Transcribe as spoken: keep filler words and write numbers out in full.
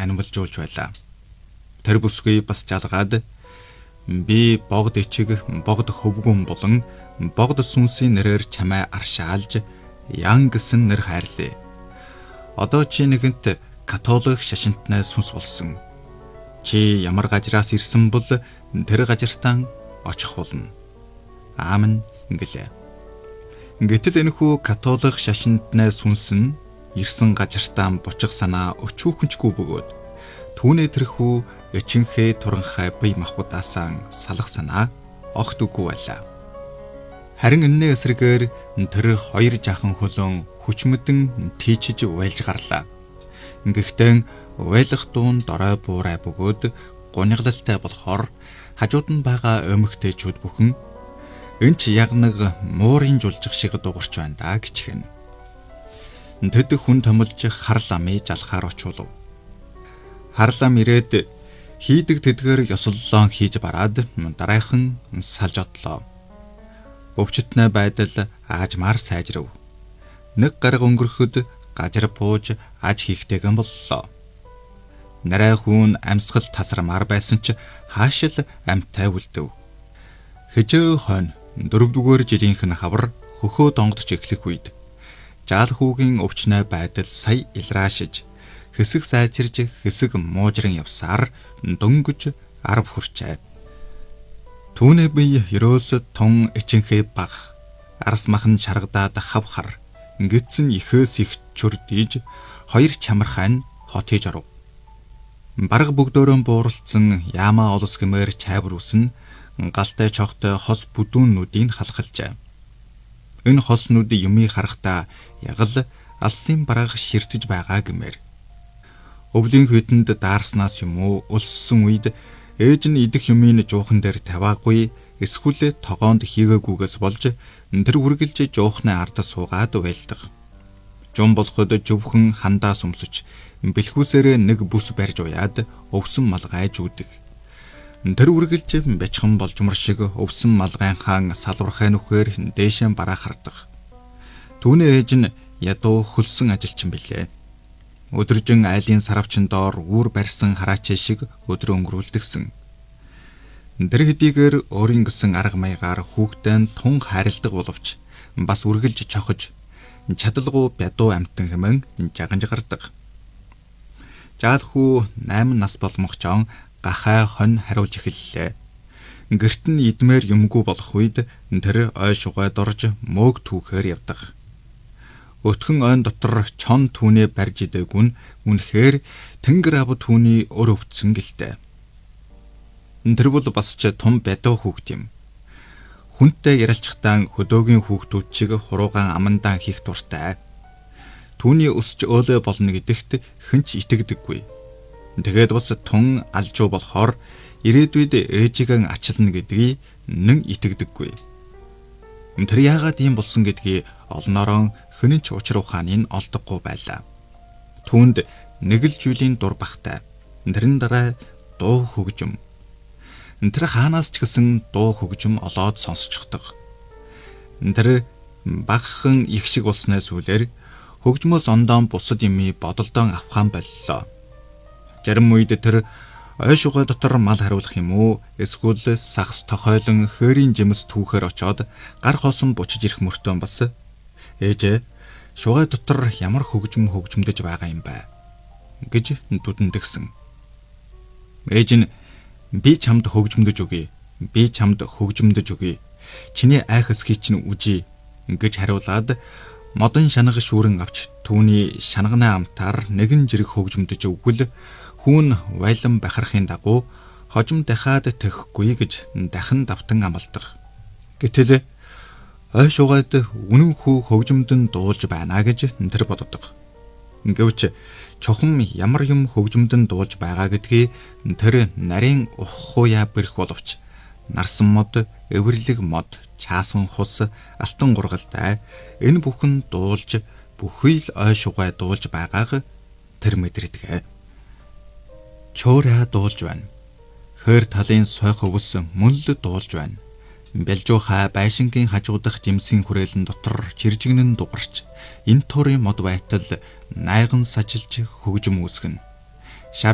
анималжуулж байлаа. Тэр бүсгүй бас жалгаад би богд ичиг, богд хөвгүн болон богд сүнсийн нэрээр чамайг аршаалж ян гэсэн нэр хайрлаа. Одоо чи нэгэнт католик шашинтнай сүнс болсон. Чи ямар газраас ирсэн бол тэр газартаа очих болно. Аамен гэлээ. Гэтэл энэхүү католик шашинтнай сүнс нь ирсэн газартаа бучих санаа өчүүхэнчгүй бөгөөд түүний тэрхүү эчинхээ туранхай бие махбодаасан салах санаа огт үгүй байлаа. Харин энэний эсрэгээр тэр хоёр жаахан хөлөн хүчмэдэн тийчж уйлж гарлаа. Гэхдээ уйлах дуун дорой буурай бөгөөд гунигалалтай болохоор хажууд нь байгаа өмгтэйчүүд бүхэн энэ ч яг нэг муурын жулжих шиг дуурч байна да гिचхэн. Тэд хүн томолж харлами жалхаар очуулав. Харлам ирээд хийдэг тэдгээр ёслолоо хийж бараад дараахан салж одлоо. Өвчтнээ байдал аажмаар сайжрав. Нэг гараг өнгөрөхөд гажир бууж аж хийхтэйгэн боллоо. Нарай хүн амьсгал тасрамаар байсан ч хаашил амьтай үлдэв. Хэжээ хонь дөрөвдүгээр жилийнх нь хавар хөхөө донгодч эхлэх үед жаал хүүгийн өвчнөө байдал сая илраашиж хэсэг сайжирж хэсэг муужран явсаар дөнгөж арав хүрчээ. Түүний бие ерөөс тун эчинхээ баг арс махан шаргадаад хавхар ингэцэн ихээс их чүрдийж хоёр чамархайн хот хийж оров. Бараг бүгдөөрөө бууралцсан яамаа олос гэмээр чайвар үсэн галтай чогтой хос бүдүүнүүдийг халахалжээ. Энэ хоснуудын юмыг харахтаа яг л алсын бараг ширтэж байгаа гэмээр. Өвлийн хүйтэнд даарснаас юм уу өлссөн үед ээж нь идэх юмын жуухан дээр таваагүй эсвэл тогоонд хийгээгүйгээс болж тэр үргэлж жуухны ард суугаад байлдаг. Жум болоход зөвхөн хандаас өмсөж бэлхүүсээр нэг бүс барьж уяад өвсөн малгайж үүдэг. Тэр үргэлж бячхан болжмор шиг өвсөн малгайнхаа салвархай нүхээр дээшэн бараа хардаг. Түүний ээж нь ядуу хөлсөн ажилчин билээ. Өдөржин айлын саравчин доор үүр барьсан хараач шиг өдрөө өнгөрүүлдэгсэн. Тэр хэдийгээр өөрийн гэсэн арга маягаар хүүхдэн тун хайрладаг боловч бас үргэлж чохож чадалгүй бядуу амтан хэмээн жаганж гардаг. Жаал хүү найман нас болмогчон гахай хонь хариулж эхэллээ. Гэрт нь идмээр юмгүй болох үед тэр ой шугай дорж мөөг түүхээр явдаг. Өтгөн ойн дотор чон түүнээ барьж идэгүн үнэхээр тэнгэр ав түүний өр өвдсөн гэлтэй. Тэр бол бас ч том бядуу хүүхд юм. Хүнтэй ярилцахтаа хөдөөгийн хүүхдүүд чиг хуруугаан амандаан хийх дуртай. Түүний өсч өөлөө болно гэдэгт хэнч итгэдэггүй. Тэгээд бас тун алжуу болохоор ирээдүйд ээжигээ ачилна гэдгийг нэн итгэдэггүй. Тэр яагаад ийм болсон гэдгийг олноороо хөнөн ч учир ухааныг олдоггүй байлаа. Түүнд нэг л жилийн дур багтай. Тэрэн дараа дуу хөгжим. Тэр хаанаас ч гэсэн дуу хөгжим олоод сонсчихдог. Тэр багхан их шиг болснаас үлээр хөгжмөөс ондоон бусад юмий бодолдон авахаан боллоо. Зарим үед тэр ой шугай дотор мал хариулах юм уу эсвэл сахс тохойлон хээрийн жимс түүхээр очоод гар хоосон бучиж ирэх мөртөө бас ээжээ шугай дотор ямар хөгжим хөгжмдөж байгаа юм бэ гэж дүдэндэгсэн. Ээж нь би чамд хөгжмдөж өгье. Би чамд хөгжмдөж өгье. Чиний айх эсхий чинь үжи гэж хариулаад модон шанага шүүрэн авч түүний шанагны амтаар нэгэн жирэг хөгжмдөж өгвөл хүүн вайлан бахархын дагуу хожим дахиад тэхгүй гэж дахин давтан амлдаг. Гэтэл ой шугайд үнэн хүү хөгжмөдөн дуулж байна гэж тэр боддог. Гэвч чухам ямар юм хөгжмөдөн дуулж байгаа гэдгийг тэр нарийн уххуя бэрх боловч нарсан мод, эвэрлэг мод, чаасан хус, алтан гургалтай энэ бүхэн дуулж бүхий л ой шугай дуулж байгааг тэр мэдэрдэг. Чөөрэ дуулж байна. Хойр талын сойх өвс мөн л дуулж байна. Бэлжууха байшингийн хажуудах жимсийн хүрээлэн дотор чиржигнэн дугарч энэ туурын мод байтал найган сажилж хөгжим үүсгэн.